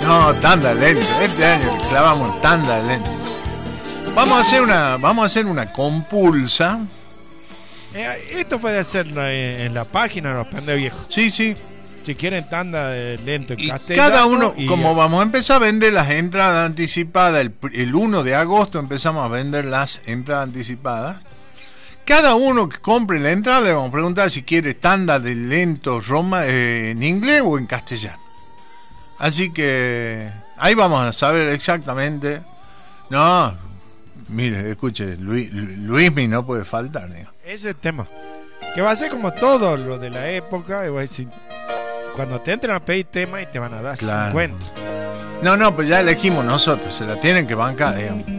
No, tanda de lentes. Este año clavamos tanda de lentes. Vamos a hacer una compulsa. Esto puede hacerlo en la página de los Pendeviejos. Sí, sí. Si quieren tanda de lentes Y castellano. cada uno, como vamos a empezar a vender las entradas anticipadas, el 1 de agosto empezamos a vender las entradas anticipadas. Cada uno que compre la entrada le vamos a preguntar si quiere tanda de lentos en inglés o en castellano. Así que ahí vamos a saber exactamente. No, mire, escuche, Luismi no puede faltar. Ese es el tema. Que va a ser como todo lo de la época. Y voy a decir, cuando te entren a pedir tema y te van a dar 50. No, pues ya elegimos nosotros, se la tienen que bancar, digamos.